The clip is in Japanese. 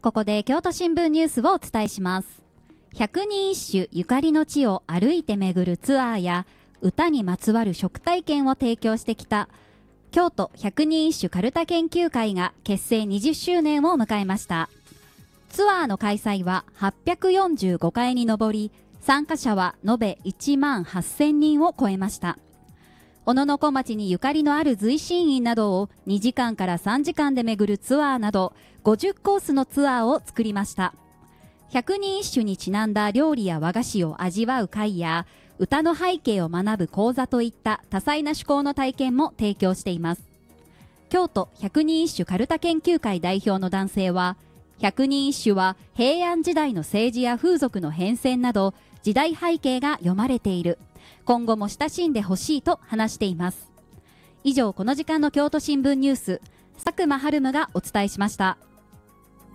ここで京都新聞ニュースをお伝えします。百人一首ゆかりの地を歩いて巡るツアーや歌にまつわる食体験を提供してきた京都百人一首かるた研究会が結成20周年を迎えました。ツアーの開催は845回に上り、参加者は延べ1万8000人を超えました。小野小町にゆかりのある随心院などを2時間から3時間で巡るツアーなど50コースのツアーを作りました。百人一首にちなんだ料理や和菓子を味わう会や歌の背景を学ぶ講座といった多彩な趣向の体験も提供しています。京都百人一首かるた研究会代表の男性は、百人一首は平安時代の政治や風俗の変遷など時代背景が読まれている、今後も親しんでほしいと話しています。以上、この時間の京都新聞ニュース、佐久間春夢がお伝えしました。